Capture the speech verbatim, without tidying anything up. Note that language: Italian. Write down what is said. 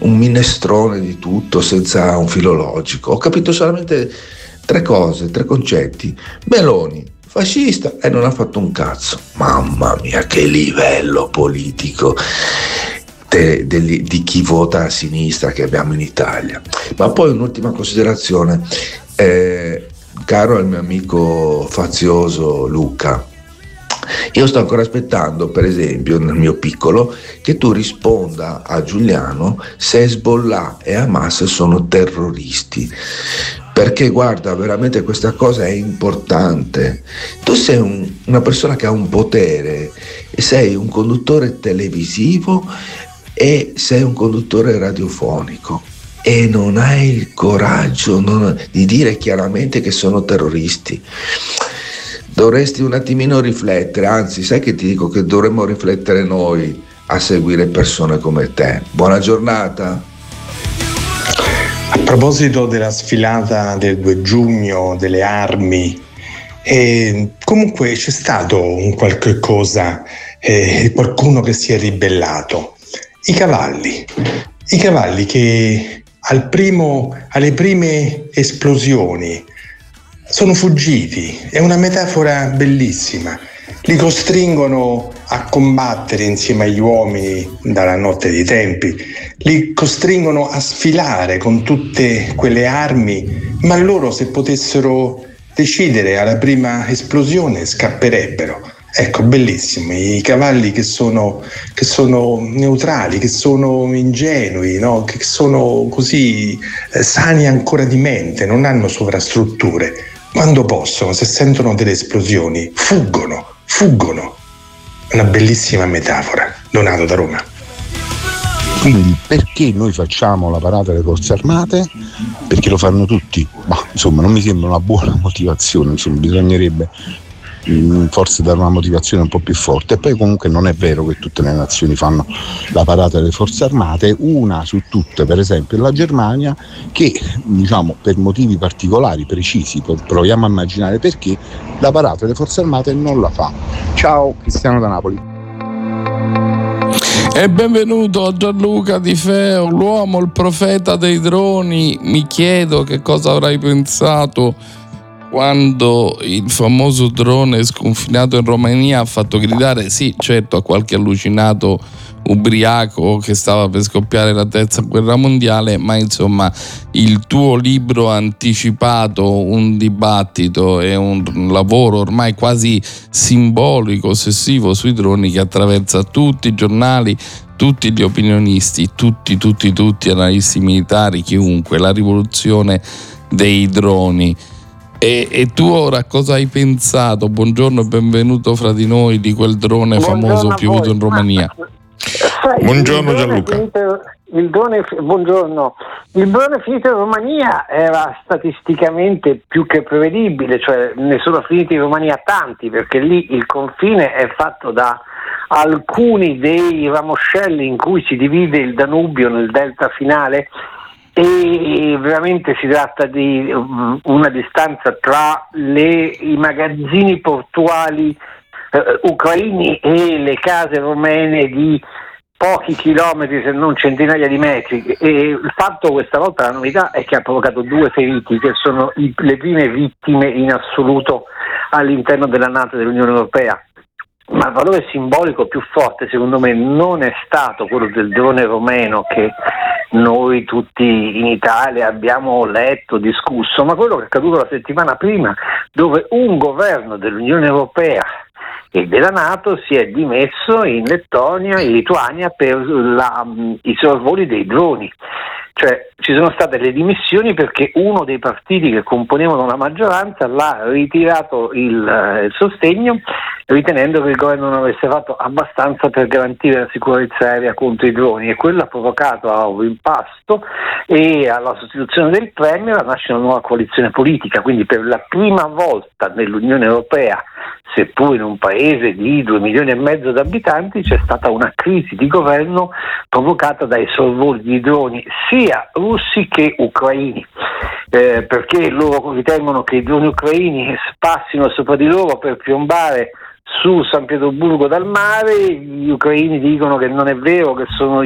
un minestrone di tutto senza un filo logico. Ho capito solamente tre cose, tre concetti. Meloni, fascista, e non ha fatto un cazzo. Mamma mia, che livello politico de, de, di chi vota a sinistra che abbiamo in Italia. Ma poi un'ultima considerazione, eh, caro al mio amico fazioso Luca, io sto ancora aspettando, per esempio, nel mio piccolo, che tu risponda a Giuliano se Hezbollah e Hamas sono terroristi. Perché guarda, veramente questa cosa è importante. Tu sei un, una persona che ha un potere e sei un conduttore televisivo e sei un conduttore radiofonico e non hai il coraggio non, di dire chiaramente che sono terroristi. Dovresti un attimino riflettere, anzi sai che ti dico che dovremmo riflettere noi a seguire persone come te. Buona giornata. A proposito della sfilata del due giugno, delle armi, eh, comunque c'è stato un qualche cosa, eh, qualcuno che si è ribellato. I cavalli, i cavalli che al primo, alle prime esplosioni sono fuggiti, è una metafora bellissima. Li costringono a combattere insieme agli uomini dalla notte dei tempi, li costringono a sfilare con tutte quelle armi, ma loro se potessero decidere alla prima esplosione scapperebbero. Ecco, bellissimo, i cavalli che sono, che sono neutrali, che sono ingenui, no? Che sono così eh, sani ancora di mente, non hanno sovrastrutture. Quando possono, se sentono delle esplosioni, fuggono, fuggono. Una bellissima metafora. Donato da Roma. Quindi perché noi facciamo la parata delle forze armate? Perché lo fanno tutti? Ma insomma non mi sembra una buona motivazione, insomma bisognerebbe forse dare una motivazione un po' più forte. E poi comunque non è vero che tutte le nazioni fanno la parata delle forze armate, una su tutte per esempio è la Germania, che diciamo per motivi particolari, precisi, proviamo a immaginare perché, la parata delle forze armate non la fa. Ciao, Cristiano da Napoli. E benvenuto a Gianluca Di Feo, l'uomo, il profeta dei droni. Mi chiedo che cosa avrai pensato quando il famoso drone sconfinato in Romania ha fatto gridare, sì, certo, a qualche allucinato ubriaco che stava per scoppiare la terza guerra mondiale, ma insomma il tuo libro ha anticipato un dibattito e un lavoro ormai quasi simbolico, ossessivo sui droni, che attraversa tutti i giornali, tutti gli opinionisti, tutti, tutti, tutti, analisti militari, chiunque, la rivoluzione dei droni. E, e tu ora cosa hai pensato? Buongiorno e benvenuto fra di noi, di quel drone buongiorno famoso piovuto in Romania. Sai, buongiorno il Gianluca. Finito, il drone, buongiorno. Il drone finito in Romania era statisticamente più che prevedibile, cioè ne sono finiti in Romania tanti, perché lì il confine è fatto da alcuni dei ramoscelli in cui si divide il Danubio nel delta finale, e veramente si tratta di una distanza tra le, i magazzini portuali eh, ucraini e le case romene di pochi chilometri, se non centinaia di metri. E il fatto questa volta, la novità, è che ha provocato due feriti, che sono i, le prime vittime in assoluto all'interno della NATO e dell'Unione Europea. Ma il valore simbolico più forte, secondo me, non è stato quello del drone romeno che noi tutti in Italia abbiamo letto, discusso, ma quello che è accaduto la settimana prima, dove un governo dell'Unione Europea e della NATO si è dimesso in Lettonia, in Lituania, per la, i sorvoli dei droni. Cioè ci sono state le dimissioni perché uno dei partiti che componevano la maggioranza l'ha ritirato il, eh, il sostegno, ritenendo che il governo non avesse fatto abbastanza per garantire la sicurezza aerea contro i droni, e quello ha provocato a un impasto e alla sostituzione del premier nasce una nuova coalizione politica. Quindi per la prima volta nell'Unione Europea, seppur in un paese di due milioni e mezzo di abitanti, c'è stata una crisi di governo provocata dai sorvoli di droni sia russi che ucraini, eh, perché loro ritengono che i droni ucraini passino sopra di loro per piombare su San Pietroburgo dal mare. Gli ucraini dicono che non è vero, che sono